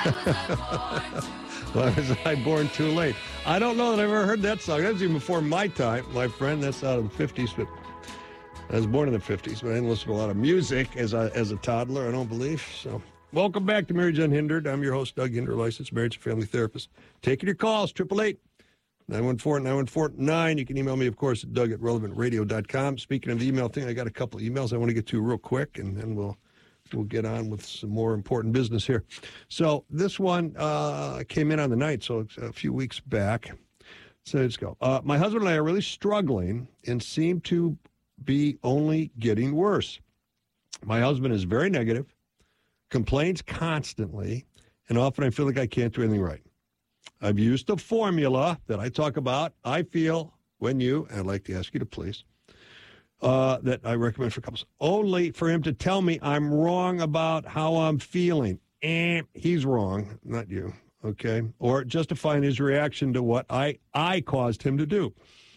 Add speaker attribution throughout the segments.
Speaker 1: Why was I born too late? I don't know that I've ever heard that song. That was even before my time, my friend. That's out of the 50s, but I was born in the 50s, but I didn't listen to a lot of music as a toddler, I don't believe. So, welcome back to Marriage Unhindered. I'm your host, Doug Hinder, licensed marriage and family therapist. Taking your calls, 888-914-9149. You can email me, of course, at doug@relevantradio.com. Speaking of the email thing, I got a couple of emails I want to get to real quick, and then we'll get on with some more important business here. So this one came in on the night, so it's a few weeks back. So let's go. My husband and I are really struggling and seem to be only getting worse. My husband is very negative, complains constantly, and often I feel like I can't do anything right. I've used a formula that I talk about. I feel when you, and I'd like to ask you to please, that I recommend for couples, only for him to tell me I'm wrong about how I'm feeling. He's wrong, not you, okay? Or justifying his reaction to what I caused him to do.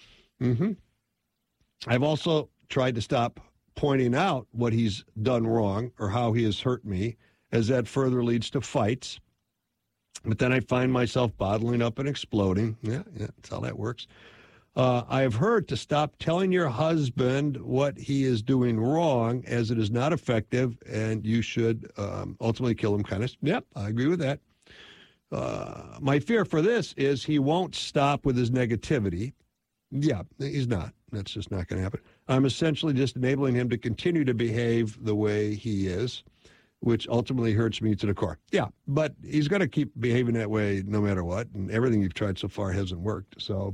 Speaker 1: I've also tried to stop pointing out what he's done wrong or how he has hurt me, as that further leads to fights. But then I find myself bottling up and exploding. Yeah, that's how that works. I have heard to stop telling your husband what he is doing wrong, as it is not effective, and you should ultimately kill him kindness. Yep, I agree with that. My fear for this is he won't stop with his negativity. Yeah, he's not. That's just not going to happen. I'm essentially just enabling him to continue to behave the way he is, which ultimately hurts me to the core. Yeah, but he's going to keep behaving that way no matter what, and everything you've tried so far hasn't worked. So,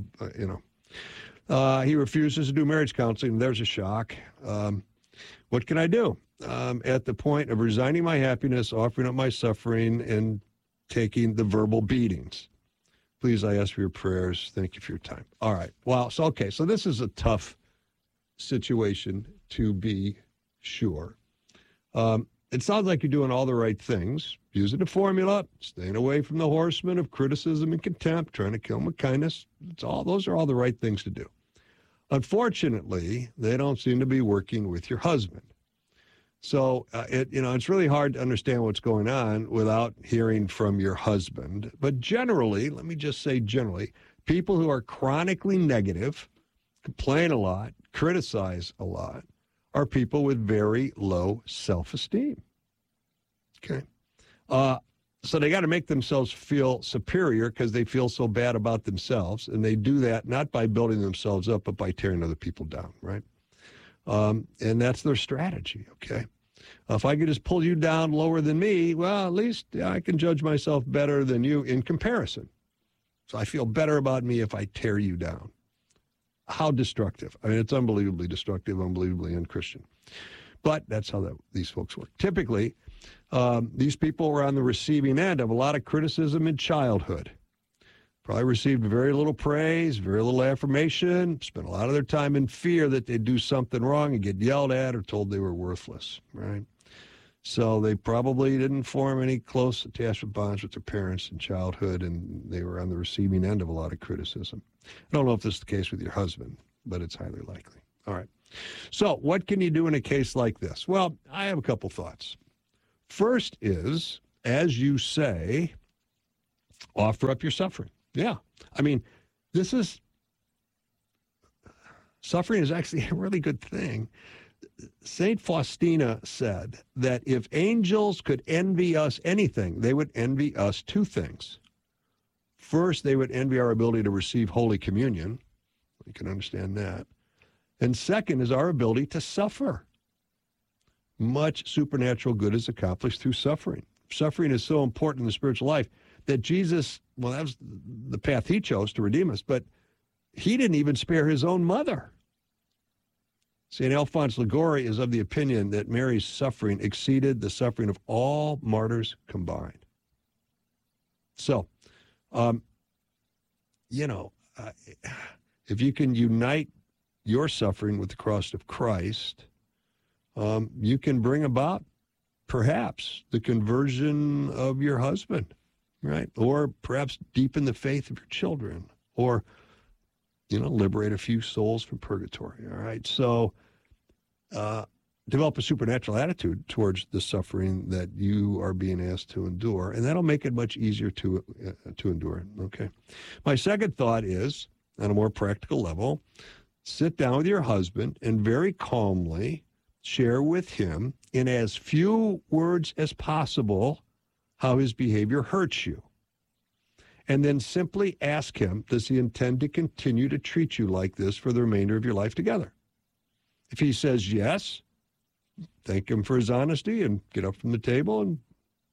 Speaker 1: he refuses to do marriage counseling. There's a shock. What can I do? At the point of resigning my happiness, offering up my suffering, and taking the verbal beatings. Please, I ask for your prayers. Thank you for your time. All right. Well, so this is a tough situation, to be sure. It sounds like you're doing all the right things, using the formula, staying away from the horsemen of criticism and contempt, trying to kill them with kindness. Those are all the right things to do. Unfortunately, they don't seem to be working with your husband. So, it's really hard to understand what's going on without hearing from your husband. But generally, let me just say generally, people who are chronically negative, complain a lot, criticize a lot, are people with very low self-esteem. Okay. So they got to make themselves feel superior because they feel so bad about themselves. And they do that not by building themselves up, but by tearing other people down, right? And that's their strategy, okay? If I could just pull you down lower than me, well, at least I can judge myself better than you in comparison. So I feel better about me if I tear you down. How destructive. I mean, it's unbelievably destructive, unbelievably unchristian. But that's how these folks work. Typically, these people were on the receiving end of a lot of criticism in childhood. Probably received very little praise, very little affirmation, spent a lot of their time in fear that they'd do something wrong and get yelled at or told they were worthless, right? So they probably didn't form any close attachment bonds with their parents in childhood, and they were on the receiving end of a lot of criticism. I don't know if this is the case with your husband, but it's highly likely. All right. So what can you do in a case like this? Well, I have a couple thoughts. First is, as you say, offer up your suffering. Yeah. I mean, suffering is actually a really good thing. St. Faustina said that if angels could envy us anything, they would envy us two things. First, they would envy our ability to receive Holy Communion. You can understand that. And second is our ability to suffer. Much supernatural good is accomplished through suffering. Suffering is so important in the spiritual life that Jesus, well, that was the path he chose to redeem us, but he didn't even spare his own mother. St. Alphonse Liguori is of the opinion that Mary's suffering exceeded the suffering of all martyrs combined. So, if you can unite your suffering with the cross of Christ, you can bring about, perhaps, the conversion of your husband, right? Or perhaps deepen the faith of your children, or, liberate a few souls from purgatory, all right? So develop a supernatural attitude towards the suffering that you are being asked to endure, and that'll make it much easier to endure. Okay. My second thought is, on a more practical level, sit down with your husband and very calmly share with him in as few words as possible how his behavior hurts you. And then simply ask him, does he intend to continue to treat you like this for the remainder of your life together? If he says yes, thank him for his honesty and get up from the table and,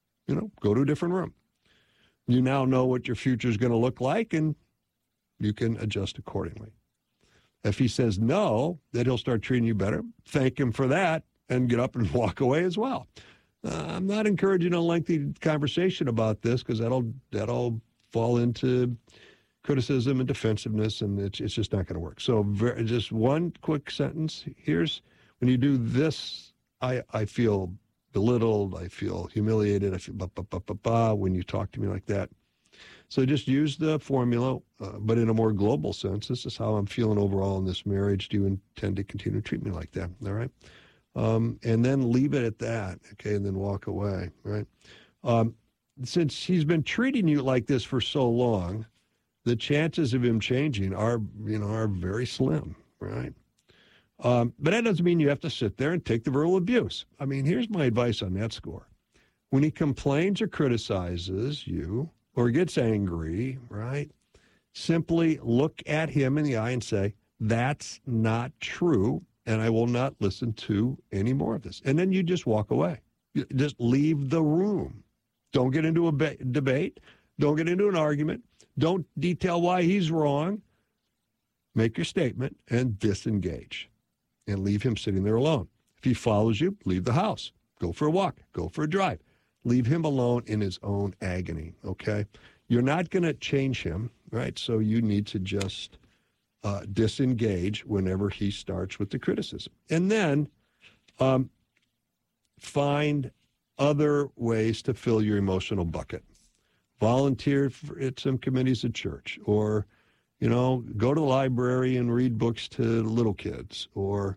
Speaker 1: go to a different room. You now know what your future is going to look like, and you can adjust accordingly. If he says no, that he'll start treating you better, thank him for that, and get up and walk away as well. I'm not encouraging a lengthy conversation about this because that'll fall into criticism and defensiveness, and it's just not going to work. So just one quick sentence. Here's, when you do this, I feel belittled, I feel humiliated, I feel when you talk to me like that. So just use the formula, but in a more global sense. This is how I'm feeling overall in this marriage. Do you intend to continue to treat me like that? All right. And then leave it at that. Okay. And then walk away. Right. Since he's been treating you like this for so long, the chances of him changing are very slim. Right. But that doesn't mean you have to sit there and take the verbal abuse. I mean, here's my advice on that score. When he complains or criticizes you, or gets angry, right, simply look at him in the eye and say, that's not true, and I will not listen to any more of this. And then you just walk away. You just leave the room. Don't get into a debate. Don't get into an argument. Don't detail why he's wrong. Make your statement and disengage and leave him sitting there alone. If he follows you, leave the house. Go for a walk. Go for a drive. Leave him alone in his own agony, okay? You're not going to change him, right? So you need to just disengage whenever he starts with the criticism. And then find other ways to fill your emotional bucket. Volunteer at some committees at church, or, go to the library and read books to little kids, or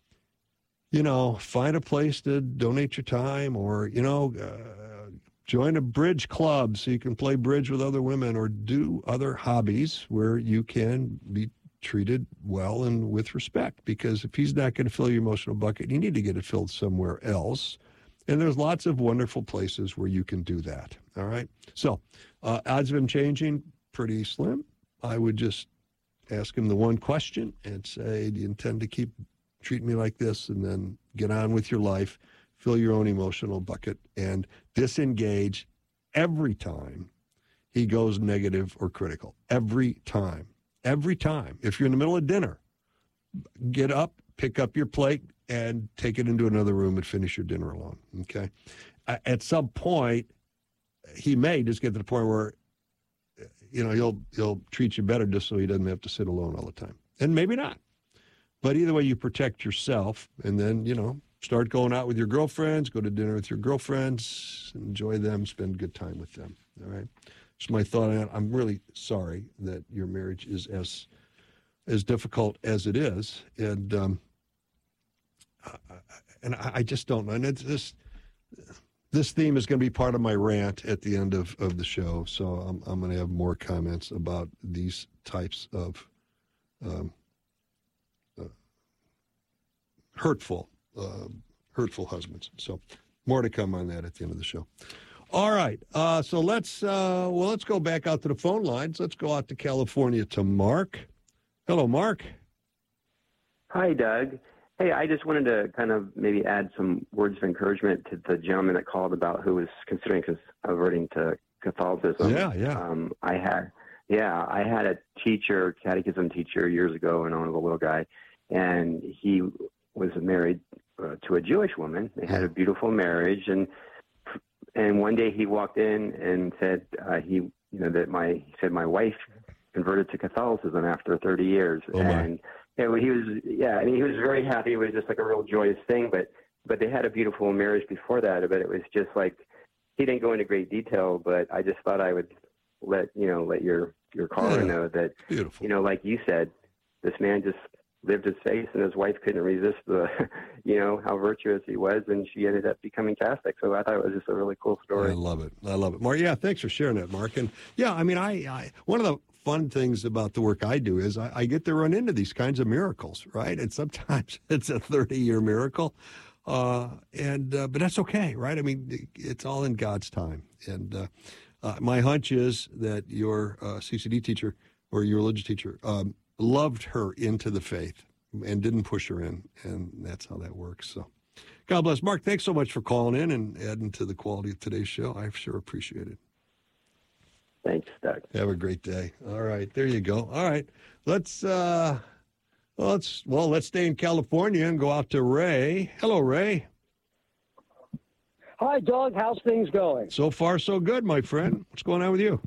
Speaker 1: find a place to donate your time, or, join a bridge club so you can play bridge with other women, or do other hobbies where you can be treated well and with respect. Because if he's not going to fill your emotional bucket, you need to get it filled somewhere else. And there's lots of wonderful places where you can do that. All right. So odds of him changing, pretty slim. I would just ask him the one question and say, do you intend to keep treat me like this? And then get on with your life, fill your own emotional bucket, and disengage every time he goes negative or critical. Every time. Every time. If you're in the middle of dinner, get up, pick up your plate, and take it into another room and finish your dinner alone. Okay? At some point, he may just get to the point where, he'll treat you better just so he doesn't have to sit alone all the time. And maybe not. But either way, you protect yourself, and then, start going out with your girlfriends, go to dinner with your girlfriends, enjoy them, spend good time with them. All right? It's my thought. I'm really sorry that your marriage is as difficult as it is, and I just don't know. And it's this theme is going to be part of my rant at the end of the show, so I'm going to have more comments about these types of hurtful husbands. So more to come on that at the end of the show. All right. So let's go back out to the phone lines. Let's go out to California to Mark. Hello, Mark.
Speaker 2: Hi, Doug. Hey, I just wanted to kind of maybe add some words of encouragement to the gentleman that called about who was considering converting to Catholicism.
Speaker 1: Yeah.
Speaker 2: I had a teacher, catechism teacher years ago, and I was a little guy, and he was married to a Jewish woman. They had a beautiful marriage, and one day he walked in and said he said my wife converted to Catholicism after 30 years, and he was very happy. It was just like a real joyous thing, but they had a beautiful marriage before that. But it was just like, he didn't go into great detail, but I just thought I would let your caller know that,
Speaker 1: beautiful.
Speaker 2: Like you said, this man just lived his faith, and his wife couldn't resist the, how virtuous he was, and she ended up becoming Catholic. So I thought it was just a really cool story.
Speaker 1: I love it, Mark. Yeah, thanks for sharing that, Mark. And yeah, I mean, I one of the fun things about the work I do is I get to run into these kinds of miracles, right? And sometimes it's a 30-year miracle, but that's okay, right? I mean, it's all in God's time. And my hunch is that your CCD teacher or your religious teacher loved her into the faith and didn't push her in, and that's how that works. So God bless. Mark, thanks so much for calling in and adding to the quality of today's show. I sure appreciate it.
Speaker 2: Thanks, Doug.
Speaker 1: Have a great day. All right, there you go. All right, let's stay in California and go out to Ray. Hello, Ray.
Speaker 3: Hi, Doug. How's things going?
Speaker 1: So far, so good, my friend. What's going on with you?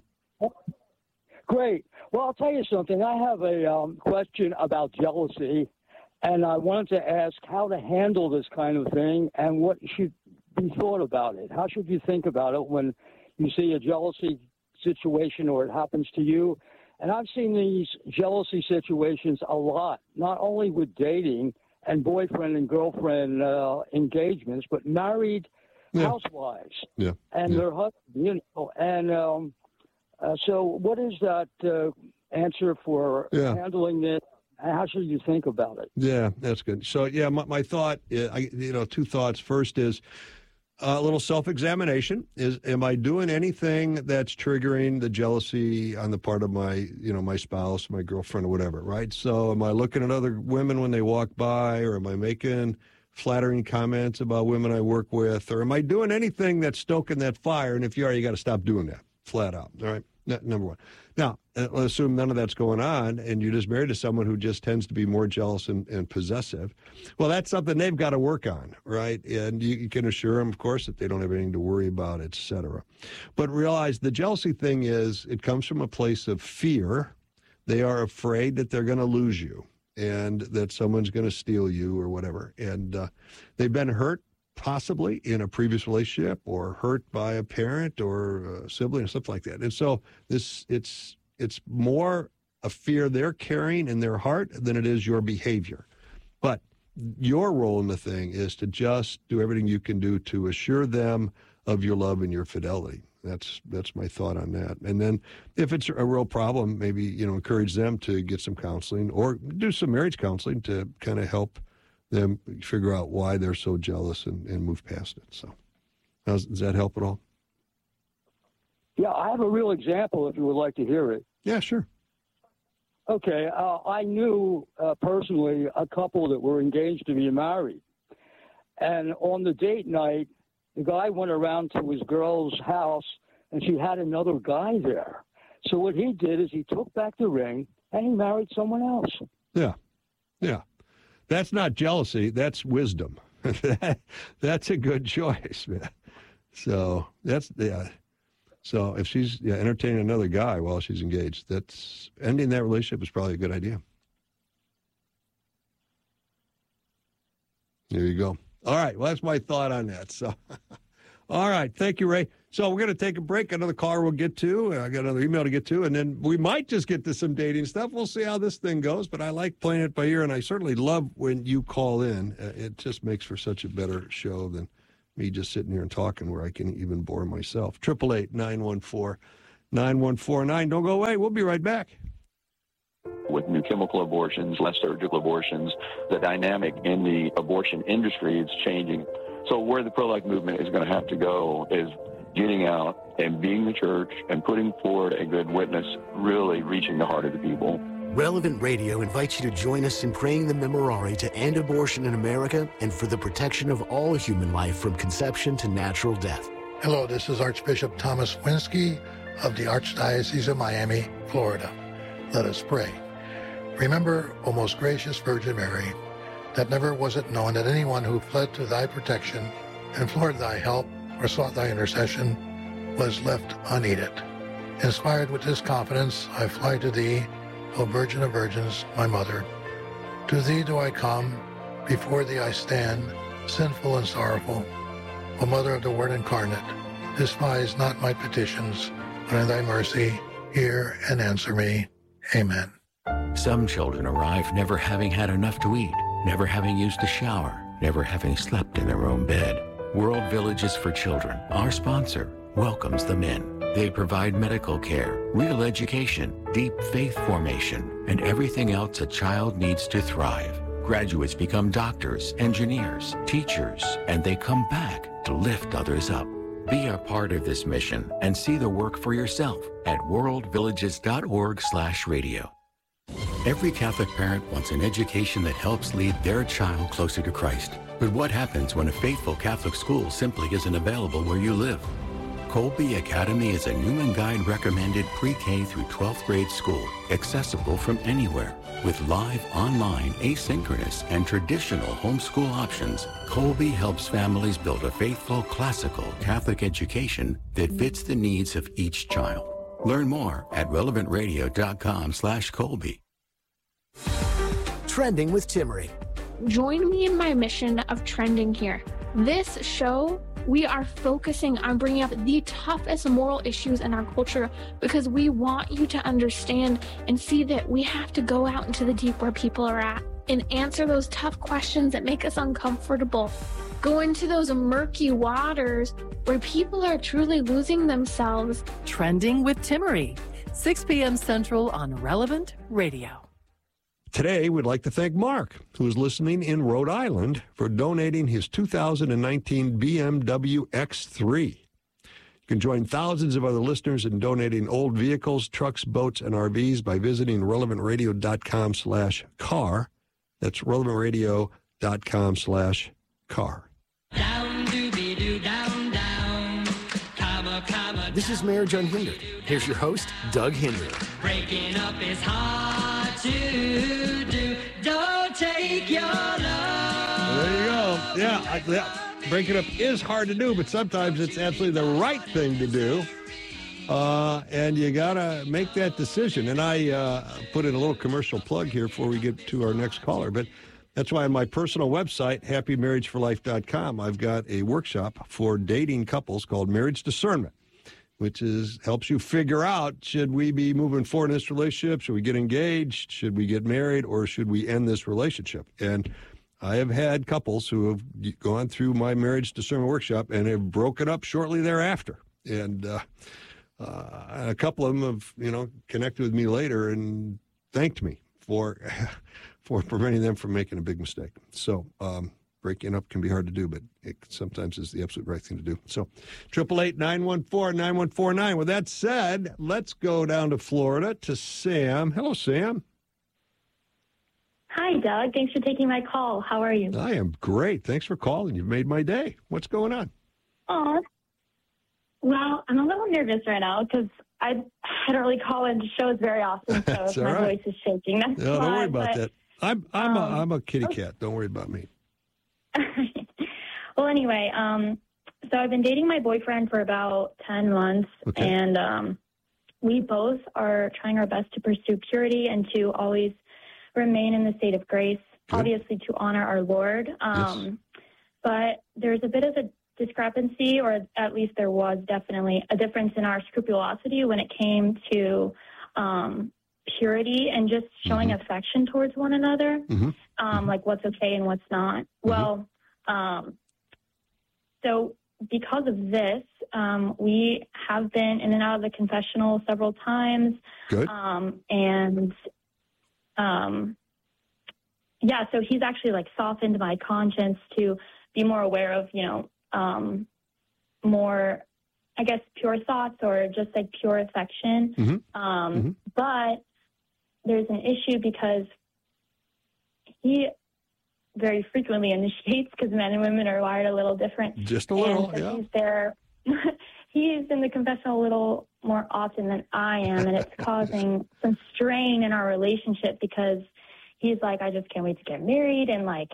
Speaker 3: Great. Well, I'll tell you something. I have a question about jealousy, and I wanted to ask how to handle this kind of thing and what should be thought about it. How should you think about it when you see a jealousy situation or it happens to you? And I've seen these jealousy situations a lot, not only with dating and boyfriend and girlfriend engagements, but married housewives and their husband, and so what is that answer for handling this? How should you think about it?
Speaker 1: Yeah, that's good. So, my thought, two thoughts. First is a little self-examination. Am I doing anything that's triggering the jealousy on the part of my, my spouse, my girlfriend, or whatever, right? So am I looking at other women when they walk by, or am I making flattering comments about women I work with, or am I doing anything that's stoking that fire? And if you are, you got to stop doing that, flat out, all right? Number one. Now, let's assume none of that's going on, and you're just married to someone who just tends to be more jealous and possessive. Well, that's something they've got to work on, right? And you can assure them, of course, that they don't have anything to worry about, et cetera. But realize the jealousy thing it comes from a place of fear. They are afraid that they're going to lose you and that someone's going to steal you or whatever. And they've been hurt possibly in a previous relationship or hurt by a parent or a sibling or something like that. And so it's more a fear they're carrying in their heart than it is your behavior. But your role in the thing is to just do everything you can do to assure them of your love and your fidelity. That's my thought on that. And then if it's a real problem, maybe, encourage them to get some counseling or do some marriage counseling to kind of help them figure out why they're so jealous and move past it. So does that help at all?
Speaker 3: Yeah, I have a real example if you would like to hear it.
Speaker 1: Yeah, sure.
Speaker 3: Okay, I knew personally a couple that were engaged to be married. And on the date night, the guy went around to his girl's house, and she had another guy there. So what he did is he took back the ring, and he married someone else. Yeah.
Speaker 1: That's not jealousy. That's wisdom. That's a good choice, man. So So if she's entertaining another guy while she's engaged, that's ending that relationship is probably a good idea. There you go. All right. Well, that's my thought on that. So, all right. Thank you, Ray. So we're going to take a break. Another caller we'll get to. I got another email to get to, and then we might just get to some dating stuff. We'll see how this thing goes, but I like playing it by ear, and I certainly love when you call in. It just makes for such a better show than me just sitting here and talking where I can even bore myself. 888-914-9149. Don't go away. We'll be right back.
Speaker 4: With new chemical abortions, less surgical abortions, the dynamic in the abortion industry is changing. So where the pro-life movement is going to have to go is getting out and being the church and putting forward a good witness, really reaching the heart of the people.
Speaker 5: Relevant Radio invites you to join us in praying the Memorare to end abortion in America and for the protection of all human life from conception to natural death.
Speaker 6: Hello, this is Archbishop Thomas Winsky of the Archdiocese of Miami, Florida. Let us pray. Remember, O most gracious Virgin Mary, that never was it known that anyone who fled to thy protection, implored thy help, or sought thy intercession was left unaided. Inspired with this confidence, I fly to thee, O Virgin of Virgins, my Mother. To thee do I come, before thee I stand, sinful and sorrowful. O Mother of the Word incarnate, despise not my petitions, but in thy mercy hear and answer me. Amen.
Speaker 7: Some children arrive never having had enough to eat, never having used a shower, never having slept in their own bed. World Villages for Children, our sponsor, welcomes them in. They provide medical care, real education, deep faith formation, and everything else a child needs to thrive. Graduates become doctors, engineers, teachers, and they come back to lift others up. Be a part of this mission and see the work for yourself at worldvillages.org/radio. Every Catholic parent wants an education that helps lead their child closer to Christ. But what happens when a faithful Catholic school simply isn't available where you live? Colby Academy is a Newman Guide recommended pre-K through 12th grade school, accessible from anywhere. With live, online, asynchronous, and traditional homeschool options, Colby helps families build a faithful, classical Catholic education that fits the needs of each child. Learn more at relevantradio.com/Colby.
Speaker 5: Trending with Timmerie.
Speaker 8: Join me in my mission of trending here. This show, we are focusing on bringing up the toughest moral issues in our culture because we want you to understand and see that we have to go out into the deep where people are at and answer those tough questions that make us uncomfortable. Go into those murky waters where people are truly losing themselves.
Speaker 9: Trending with Timmerie, 6 p.m. Central on Relevant Radio.
Speaker 1: Today, we'd like to thank Mark, who is listening in Rhode Island, for donating his 2019 BMW X3. You can join thousands of other listeners in donating old vehicles, trucks, boats, and RVs by visiting relevantradio.com/car. That's relevantradio.com/car.
Speaker 5: This is Marriage Unhindered. Here's your host, Doug Hinder.
Speaker 10: Breaking up is hard to do. Don't take your love.
Speaker 1: There you go. Yeah, breaking up is hard to do, but sometimes it's absolutely the right thing to do. And you got to make that decision. And I put in a little commercial plug here before we get to our next caller. But that's why on my personal website, happymarriageforlife.com, I've got a workshop for dating couples called Marriage Discernment, which helps you figure out, should we be moving forward in this relationship? Should we get engaged? Should we get married? Or should we end this relationship? And I have had couples who have gone through my Marriage Discernment workshop and have broken up shortly thereafter. And a couple of them have, connected with me later and thanked me for preventing them from making a big mistake. So breaking up can be hard to do, but it sometimes is the absolute right thing to do. So 888-914-9149. With that said, let's go down to Florida to Sam. Hello, Sam.
Speaker 11: Hi, Doug. Thanks for taking my call. How are you?
Speaker 1: I am great. Thanks for calling. You've made my day. What's going on?
Speaker 11: Well, I'm a little nervous right now because I don't really call into shows very often, so if my voice is shaking. That's
Speaker 1: no, don't worry about that. I'm a kitty cat. Don't worry about me.
Speaker 11: Well, anyway, so I've been dating my boyfriend for about 10 months, and we both are trying our best to pursue purity and to always remain in the state of grace, obviously to honor our Lord. But there's a bit of a discrepancy, or at least there was definitely a difference in our scrupulosity when it came to purity and just showing affection towards one another, like what's okay and what's not. Well, so because of this, we have been in and out of the confessional several times.
Speaker 1: Good.
Speaker 11: So he's actually like softened my conscience to be more aware of, more, I guess, pure thoughts or just like pure affection. But there's an issue because he very frequently initiates, because men and women are wired a little different.
Speaker 1: Just a little,
Speaker 11: so he's there. He's in the confessional a little more often than I am, and it's causing some strain in our relationship because he's like, I just can't wait to get married, and like,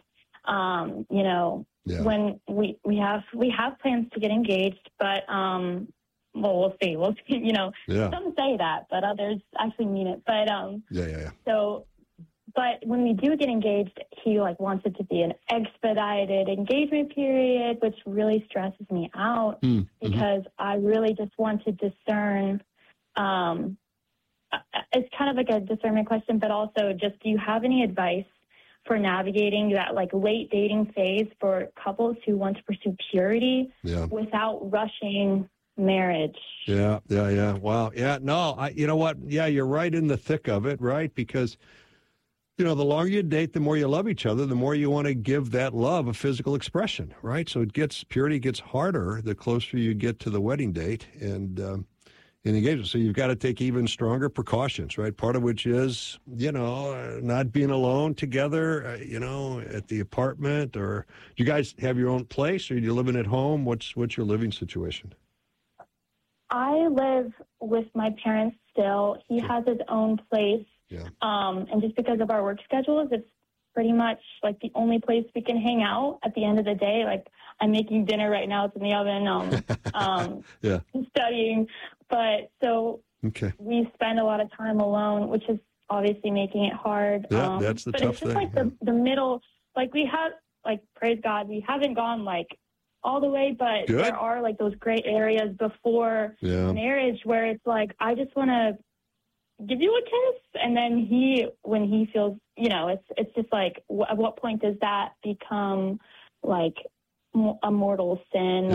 Speaker 11: when we have plans to get engaged, but we'll see. Some say that, but others actually mean it. But So, but when we do get engaged, he like wants it to be an expedited engagement period, which really stresses me out because I really just want to discern. it's kind of like a discernment question, but also just, do you have any advice for navigating that like late dating phase for couples who want to pursue purity without rushing marriage?
Speaker 1: Yeah. Wow. Yeah. No, you know what? Yeah, you're right in the thick of it, right? Because, you know, the longer you date, the more you love each other, the more you want to give that love a physical expression, right? So purity gets harder the closer you get to the wedding date and engagement. So you've got to take even stronger precautions, right? Part of which is, you know, not being alone together, you know, at the apartment, or do you guys have your own place, or are you living at home? What's your living situation?
Speaker 11: I live with my parents still. He has his own place.
Speaker 1: Yeah.
Speaker 11: And just because of our work schedules, it's pretty much like the only place we can hang out at the end of the day. Like, I'm making dinner right now. It's in the oven. Studying. But so we spend a lot of time alone, which is obviously making it hard.
Speaker 1: Yeah, that's the tough thing.
Speaker 11: But it's just like the middle, like we have, like, praise God, we haven't gone like all the way, but there are like those gray areas before marriage where it's like, I just want to give you a kiss. And then when he feels, you know, it's just like, at what point does that become like a mortal sin?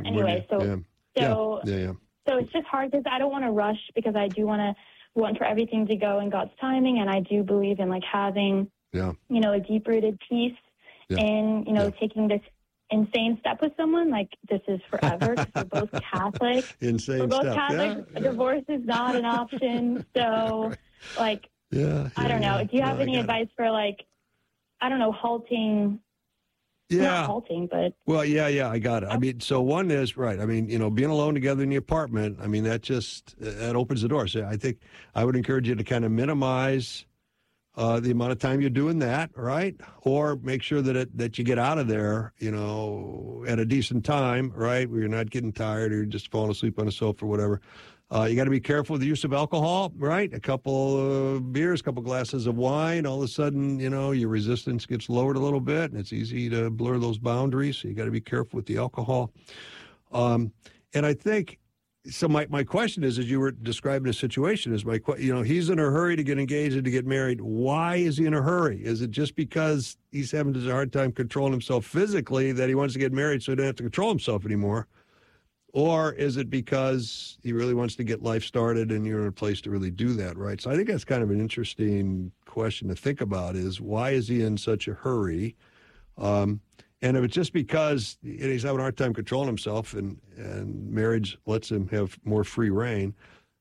Speaker 11: So it's just hard because I don't want to rush, because I do want for everything to go in God's timing. And I do believe in like having, you know, a deep rooted peace in, you know, taking this insane step with someone. Like, this is forever, because we're both Catholic.
Speaker 1: Insane
Speaker 11: we're both
Speaker 1: step.
Speaker 11: Catholic. Divorce is not an option. So like, I don't know. Do you have any advice for like, I don't know, halting? Not halting, but...
Speaker 1: Well, I got it. I mean, so one is, right, I mean, you know, being alone together in the apartment, I mean, that opens the door. So I think I would encourage you to kind of minimize the amount of time you're doing that, right? Or make sure that you get out of there, you know, at a decent time, right, where you're not getting tired or you're just falling asleep on the sofa or whatever. You got to be careful with the use of alcohol, right? A couple of beers, a couple glasses of wine, all of a sudden, you know, your resistance gets lowered a little bit, and it's easy to blur those boundaries. So you got to be careful with the alcohol. And I think, so my question is, as you were describing the situation, is you know, he's in a hurry to get engaged and to get married. Why is he in a hurry? Is it just because he's having a hard time controlling himself physically that he wants to get married so he doesn't have to control himself anymore? Or is it because he really wants to get life started and you're in a place to really do that, right? So I think that's kind of an interesting question to think about, is why is he in such a hurry? And if it's just because he's having a hard time controlling himself and marriage lets him have more free reign,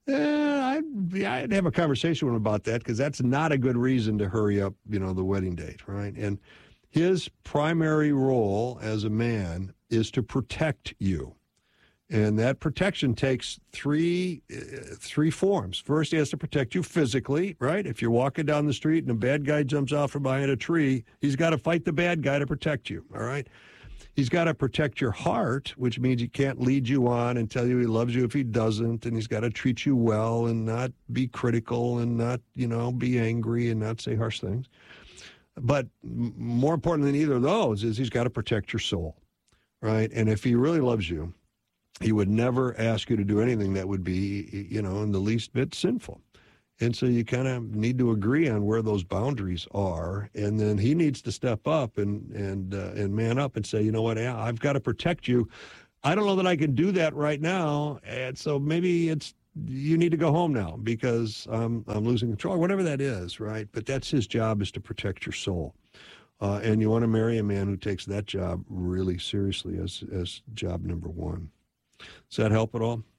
Speaker 1: I'd have a conversation with him about that, because that's not a good reason to hurry up, you know, the wedding date, right? And his primary role as a man is to protect you. And that protection takes three forms. First, he has to protect you physically, right? If you're walking down the street and a bad guy jumps out from behind a tree, he's got to fight the bad guy to protect you, all right? He's got to protect your heart, which means he can't lead you on and tell you he loves you if he doesn't. And he's got to treat you well and not be critical and not, you know, be angry and not say harsh things. But more important than either of those is he's got to protect your soul, right? And if he really loves you, he would never ask you to do anything that would be, you know, in the least bit sinful. And so you kind of need to agree on where those boundaries are. And then he needs to step up and man up and say, you know what, I've got to protect you. I don't know that I can do that right now. And so maybe you need to go home now because I'm losing control, whatever that is, right? But that's his job, is to protect your soul. And you want to marry a man who takes that job really seriously as job number one. Does that help at all?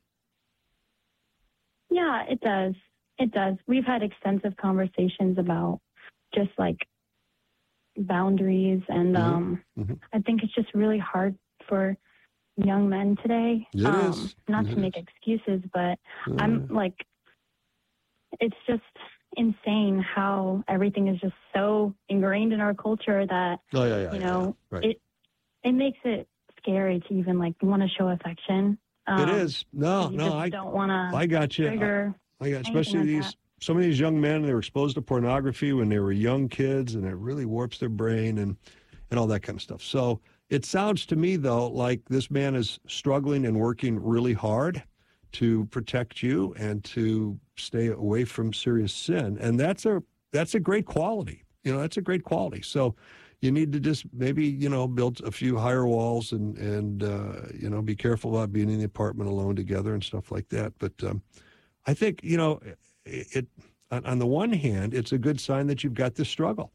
Speaker 11: Yeah, it does. It does. We've had extensive conversations about just like boundaries, and I think it's just really hard for young men today.
Speaker 1: It is.
Speaker 11: Not to make excuses, but I'm like, it's just insane how everything is just so ingrained in our culture that you know, right. It makes it scary to even like want to show affection.
Speaker 1: It is. No,
Speaker 11: I don't want to.
Speaker 1: I got you. Especially like some of these young men, they were exposed to pornography when they were young kids, and it really warps their brain and all that kind of stuff. So it sounds to me, though, like this man is struggling and working really hard to protect you and to stay away from serious sin. And that's a great quality. That's a great quality. So you need to just maybe, build a few higher walls and be careful about being in the apartment alone together and stuff like that. But I think, it on the one hand, it's a good sign that you've got this struggle.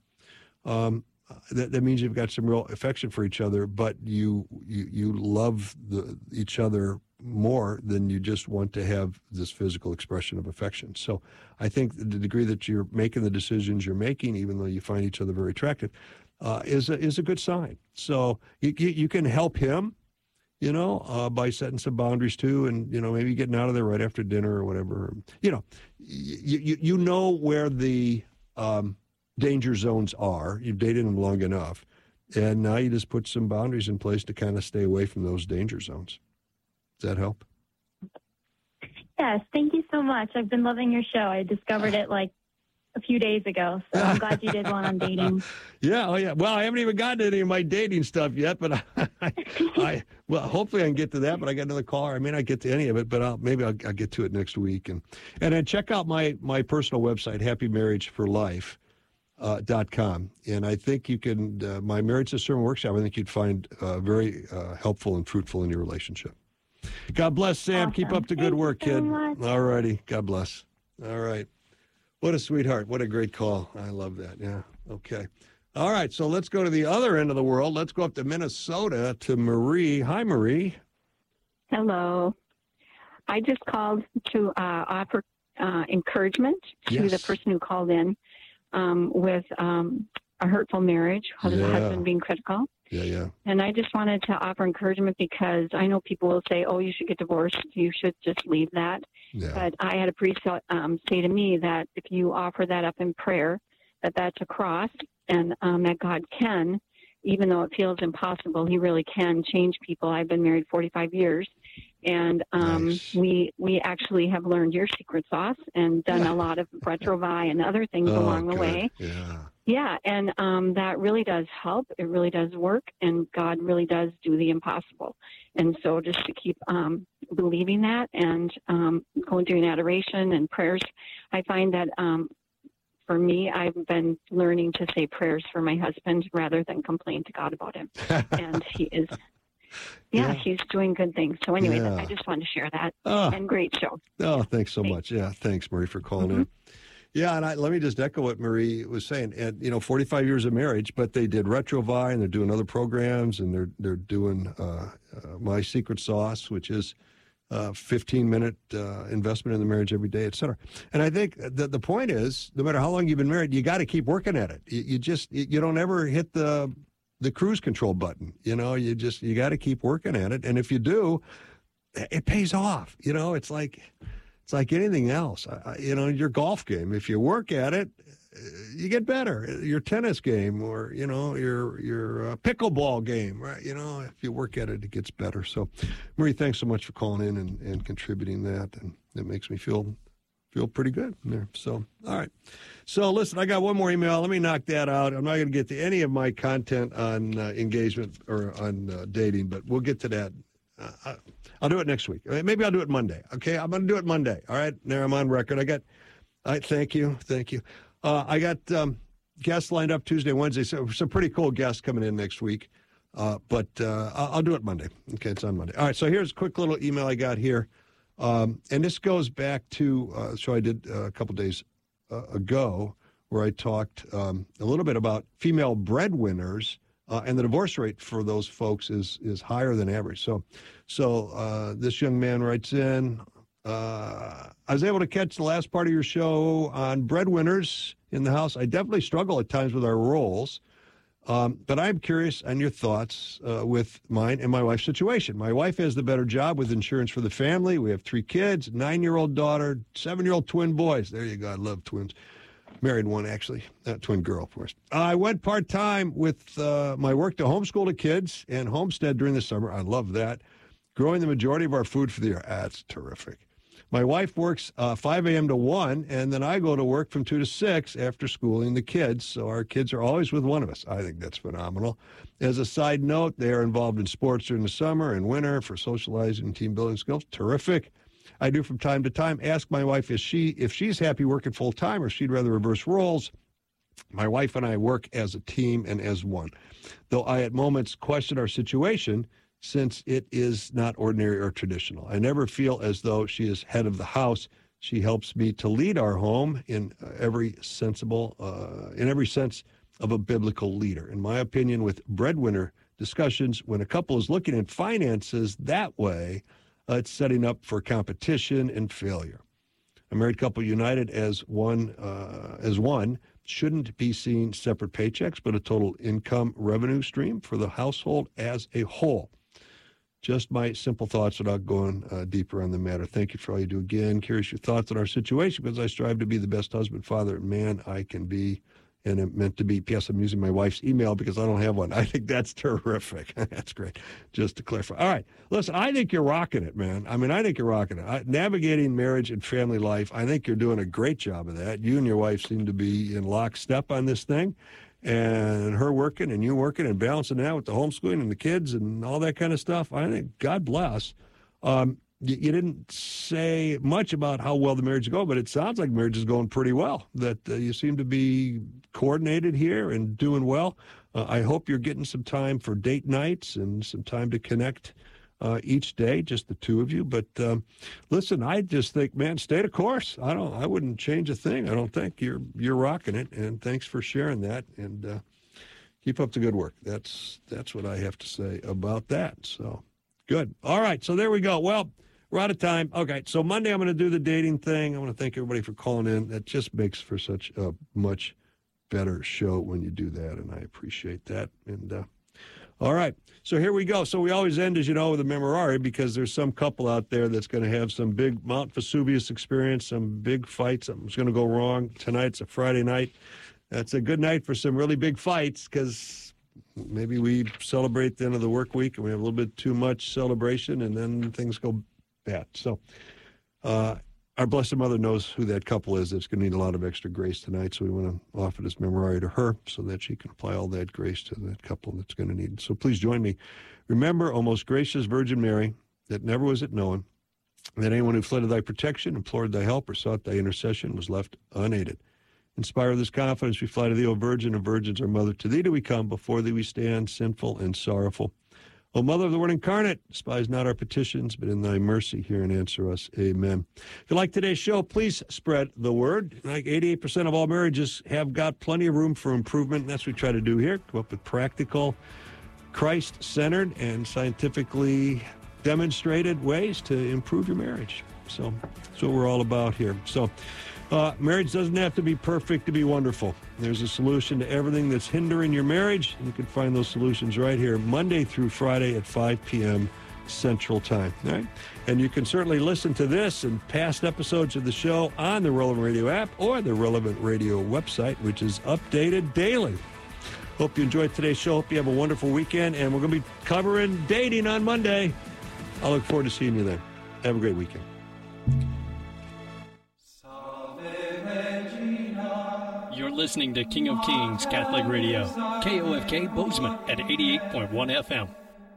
Speaker 1: That means you've got some real affection for each other, but you love each other more than you just want to have this physical expression of affection. So I think the degree that you're making the decisions you're making, even though you find each other very attractive, is a good sign. So you can help him, by setting some boundaries too, and maybe getting out of there right after dinner or whatever. You know where the danger zones are. You've dated them long enough, and now you just put some boundaries in place to kind of stay away from those danger zones. Does that help?
Speaker 11: Yes, thank you so much. I've been loving your show. I discovered it like a few days ago, so I'm glad you did one on dating.
Speaker 1: Yeah, oh yeah. Well, I haven't even gotten to any of my dating stuff yet, but well, hopefully I can get to that. But I got another caller. I may not get to any of it, but maybe I'll get to it next week. And then check out my personal website, happymarriageforlife.com. And I think you can, my Marriage to Sermon Workshop, I think you'd find very helpful and fruitful in your relationship. God bless, Sam.
Speaker 11: Awesome.
Speaker 1: Keep up the good work, kid.
Speaker 11: Much.
Speaker 1: All righty. God bless. All right. What a sweetheart. What a great call. I love that. Yeah. Okay. All right. So let's go to the other end of the world. Let's go up to Minnesota to Marie. Hi, Marie.
Speaker 12: Hello. I just called to offer encouragement to the person who called in with a hurtful marriage, the husband being critical.
Speaker 1: Yeah.
Speaker 12: And I just wanted to offer encouragement because I know people will say, oh, you should get divorced. You should just leave that.
Speaker 1: Yeah.
Speaker 12: But I had a priest say to me that if you offer that up in prayer, that's a cross and that God can, even though it feels impossible, he really can change people. I've been married 45 years. And
Speaker 1: nice.
Speaker 12: we actually have learned your secret sauce and done a lot of Retro-Vi and other things along the way. Yeah, and that really does help. It really does work, and God really does do the impossible. And so just to keep believing that and doing adoration and prayers, I find that for me, I've been learning to say prayers for my husband rather than complain to God about him. And he is... Yeah, he's doing good things. So anyway, I just wanted to share that. And great show.
Speaker 1: Oh, thanks so much. Yeah, thanks, Marie, for calling in. Yeah, and let me just echo what Marie was saying. And 45 years of marriage, but they did Retro-Vi, and they're doing other programs, and they're doing My Secret Sauce, which is 15-minute investment in the marriage every day, et cetera. And I think the point is, no matter how long you've been married, you got to keep working at it. You don't ever hit the cruise control button. You got to keep working at it. And if you do, it pays off. It's like anything else. Your golf game, if you work at it, you get better. Your tennis game or, your pickleball game, right? If you work at it, it gets better. So, Marie, thanks so much for calling in and contributing that. And it makes me feel pretty good there. So, all right. So, listen, I got one more email. Let me knock that out. I'm not going to get to any of my content on engagement or on dating, but we'll get to that. I'll do it next week. Maybe I'll do it Monday. Okay, I'm going to do it Monday. All right, there, I'm on record. Thank you. I got guests lined up Tuesday, Wednesday, so some pretty cool guests coming in next week. But I'll do it Monday. Okay, it's on Monday. All right, so here's a quick little email I got here. And this goes back to a show I did a couple days ago where I talked a little bit about female breadwinners, and the divorce rate for those folks is higher than average. So this young man writes in, I was able to catch the last part of your show on breadwinners in the house. I definitely struggle at times with our roles. But I'm curious on your thoughts with mine and my wife's situation. My wife has the better job with insurance for the family. We have 3 kids, 9-year-old daughter, 7-year-old twin boys. There you go. I love twins. Married one, actually. Twin girl, of course. I went part-time with my work to homeschool the kids and homestead during the summer. I love that. Growing the majority of our food for the year. That's terrific. My wife works 5 a.m. to 1, and then I go to work from 2 to 6 after schooling the kids, so our kids are always with one of us. I think that's phenomenal. As a side note, they are involved in sports during the summer and winter for socializing and team building skills. Terrific. I do from time to time ask my wife if she's happy working full-time or she'd rather reverse roles. My wife and I work as a team and as one, though I at moments question our situation since it is not ordinary or traditional. I never feel as though she is head of the house. She helps me to lead our home in every sense of a biblical leader. In my opinion, with breadwinner discussions, when a couple is looking at finances that way, it's setting up for competition and failure. A married couple united as one shouldn't be seeing separate paychecks, but a total income revenue stream for the household as a whole. Just my simple thoughts without going deeper on the matter. Thank you for all you do. Again, curious your thoughts on our situation, because I strive to be the best husband, father, and man I can be, and am meant to be. P.S. I'm using my wife's email because I don't have one. I think that's terrific. That's great. Just to clarify. All right. Listen, I think you're rocking it, man. I mean, I think you're rocking it. Navigating marriage and family life, I think you're doing a great job of that. You and your wife seem to be in lockstep on this thing. And her working and you working and balancing that with the homeschooling and the kids and all that kind of stuff. I think, God bless. You didn't say much about how well the marriage is going, but it sounds like marriage is going pretty well, that you seem to be coordinated here and doing well. I hope you're getting some time for date nights and some time to connect each day, just the two of you. But listen, I just think, man, stay the course. I wouldn't change a thing. I don't think you're rocking it. And thanks for sharing that. And keep up the good work. That's what I have to say about that. So good. All right. So there we go. Well, we're out of time. Okay. So Monday, I'm going to do the dating thing. I want to thank everybody for calling in. That just makes for such a much better show when you do that. And I appreciate that. And all right. So here we go. So we always end, as you know, with a memorare, because there's some couple out there that's going to have some big Mount Vesuvius experience, some big fights. Something's going to go wrong. Tonight's a Friday night. That's a good night for some really big fights, because maybe we celebrate the end of the work week and we have a little bit too much celebration, and then things go bad. So our Blessed Mother knows who that couple is that's going to need a lot of extra grace tonight, so we want to offer this memorare to her so that she can apply all that grace to that couple that's going to need it. So please join me. Remember, O most gracious Virgin Mary, that never was it known that anyone who fled to thy protection, implored thy help, or sought thy intercession was left unaided. Inspire this confidence, we fly to thee, O Virgin of Virgins, our Mother. To thee do we come, before thee we stand, sinful and sorrowful. O Mother of the Word incarnate, despise not our petitions, but in thy mercy hear and answer us. Amen. If you like today's show, please spread the word. Like 88% of all marriages have got plenty of room for improvement, and that's what we try to do here. Come up with practical, Christ-centered, and scientifically demonstrated ways to improve your marriage. So that's what we're all about here. So marriage doesn't have to be perfect to be wonderful. There's a solution to everything that's hindering your marriage. You can find those solutions right here, Monday through Friday at 5 p.m. Central Time. All right? And you can certainly listen to this and past episodes of the show on the Relevant Radio app or the Relevant Radio website, which is updated daily. Hope you enjoyed today's show. Hope you have a wonderful weekend. And we're going to be covering dating on Monday. I look forward to seeing you then. Have a great weekend.
Speaker 13: You're listening to King of Kings Catholic Radio, KOFK Bozeman at 88.1 FM.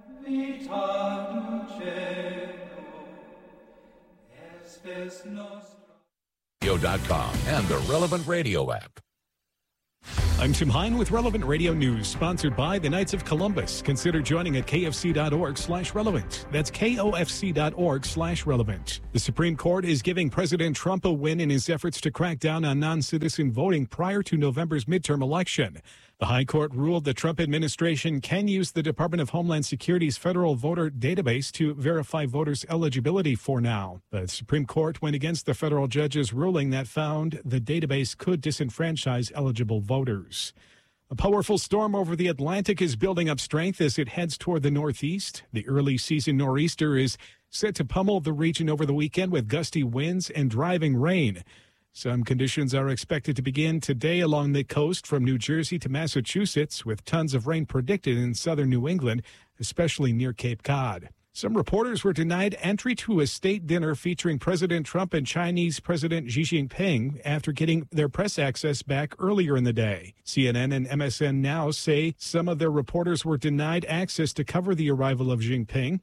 Speaker 14: Radio.com and the Relevant Radio app.
Speaker 15: I'm Tim Hine with Relevant Radio News, sponsored by the Knights of Columbus. Consider joining at kfc.org/relevant. That's kofc.org/relevant. The Supreme Court is giving President Trump a win in his efforts to crack down on non-citizen voting prior to November's midterm election. The High Court ruled the Trump administration can use the Department of Homeland Security's federal voter database to verify voters' eligibility for now. The Supreme Court went against the federal judge's ruling that found the database could disenfranchise eligible voters. A powerful storm over the Atlantic is building up strength as it heads toward the northeast. The early season nor'easter is set to pummel the region over the weekend with gusty winds and driving rain. Some conditions are expected to begin today along the coast from New Jersey to Massachusetts, with tons of rain predicted in southern New England, especially near Cape Cod. Some reporters were denied entry to a state dinner featuring President Trump and Chinese President Xi Jinping after getting their press access back earlier in the day. CNN and MSN Now say some of their reporters were denied access to cover the arrival of Jinping.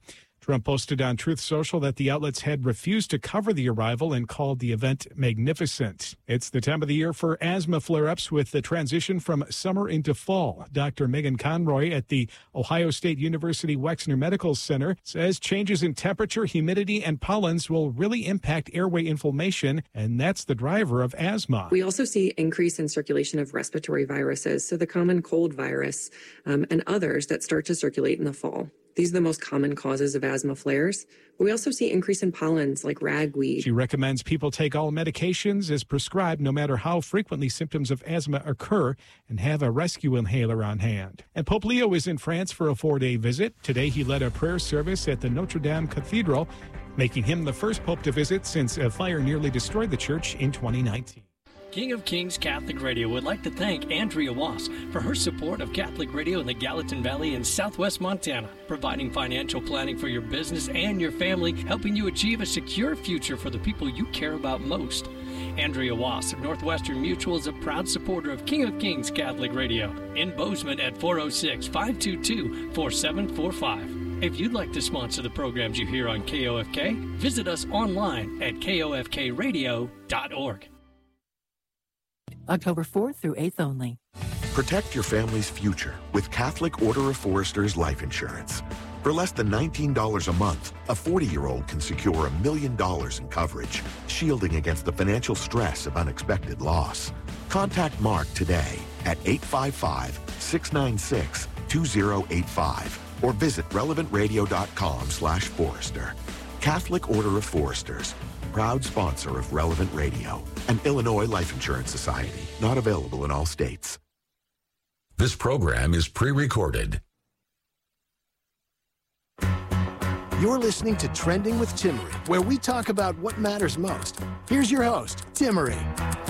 Speaker 15: Trump posted on Truth Social that the outlets had refused to cover the arrival and called the event magnificent. It's the time of the year for asthma flare-ups with the transition from summer into fall. Dr. Megan Conroy at the Ohio State University Wexner Medical Center says changes in temperature, humidity, and pollens will really impact airway inflammation, and that's the driver of asthma.
Speaker 16: We also see increase in circulation of respiratory viruses, so the common cold virus and others that start to circulate in the fall. These are the most common causes of asthma flares. We also see increase in pollens like ragweed.
Speaker 15: She recommends people take all medications as prescribed no matter how frequently symptoms of asthma occur and have a rescue inhaler on hand. And Pope Leo is in France for a 4-day visit. Today he led a prayer service at the Notre Dame Cathedral, making him the first pope to visit since a fire nearly destroyed the church in 2019.
Speaker 13: King of Kings Catholic Radio would like to thank Andrea Wass for her support of Catholic Radio in the Gallatin Valley in southwest Montana, providing financial planning for your business and your family, helping you achieve a secure future for the people you care about most. Andrea Wass of Northwestern Mutual is a proud supporter of King of Kings Catholic Radio in Bozeman at 406-522-4745. If you'd like to sponsor the programs you hear on KOFK, visit us online at kofkradio.org.
Speaker 9: October 4th through 8th only.
Speaker 17: Protect your family's future with Catholic Order of Foresters Life Insurance. For less than $19 a month, a 40-year-old can secure $1 million in coverage, shielding against the financial stress of unexpected loss. Contact Mark today at 855-696-2085 or visit relevantradio.com/Forester. Catholic Order of Foresters, proud sponsor of Relevant Radio, an Illinois Life Insurance Society, not available in all states.
Speaker 14: This program is pre-recorded.
Speaker 5: You're listening to Trending with Timmerie, where we talk about what matters most. Here's your host, Timmerie.